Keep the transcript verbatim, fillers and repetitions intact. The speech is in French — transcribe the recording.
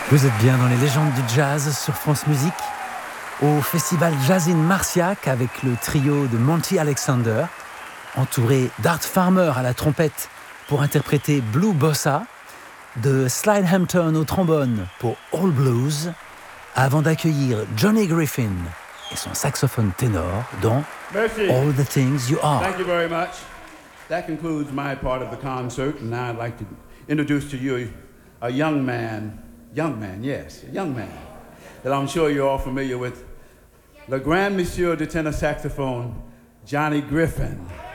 Vous êtes bien dans les légendes du jazz sur France Musique, au festival Jazz in Marciac avec le trio de Monty Alexander, entouré d'Art Farmer à la trompette pour interpréter Blue Bossa, de Slide Hampton au trombone pour All Blues, avant d'accueillir Johnny Griffin et son saxophone ténor dans Merci. All the Things You Are. Thank you very much. That concludes my part of the concert, and now I'd like to introduce to you a young man, young man, yes, a young man, that I'm sure you're all familiar with, le grand monsieur de tenor saxophone, Johnny Griffin.